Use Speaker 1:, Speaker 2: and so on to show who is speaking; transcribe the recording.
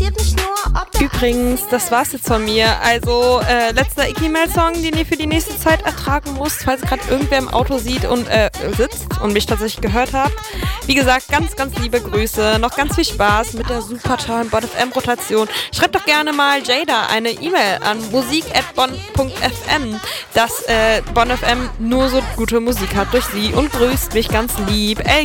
Speaker 1: Übrigens, das war's jetzt von mir. Also, letzter Icky-Mail-Song, den ihr für die nächste Zeit ertragen müsst, falls gerade irgendwer im Auto sitzt und mich tatsächlich gehört habt. Wie gesagt, ganz, ganz liebe Grüße. Noch ganz viel Spaß mit der super tollen Bonn-FM-Rotation. Schreibt doch gerne mal Jada eine E-Mail an musik@bonn.fm, dass Bonn FM nur so gute Musik hat durch sie und grüßt mich ganz lieb.